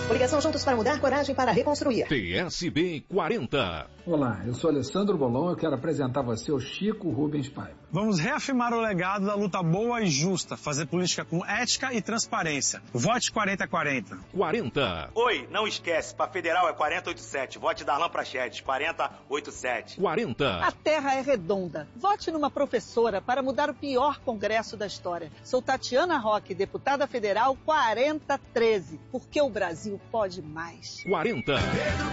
Coligação Juntos para Mudar, Coragem para Reconstruir. PSB 40. Olá, eu sou Alessandro Bolon e eu quero apresentar a você o Chico Rubens Paiva. Vamos reafirmar o legado da luta boa e justa, fazer política com ética e transparência. Vote 4040. 40. Oi, não esquece, para federal é 4087. Vote Darlan Prachedes, 4087. 40. A terra é redonda. Vote numa professora para mudar o pior congresso da história. Sou Tatiana Roque, deputada federal 4013. Porque o Brasil pode mais. 40.